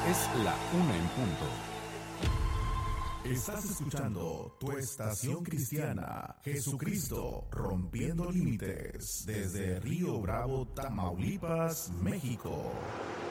Es la 1:00 p.m. Estás escuchando tu estación cristiana, Jesucristo rompiendo límites, desde Río Bravo, Tamaulipas, México.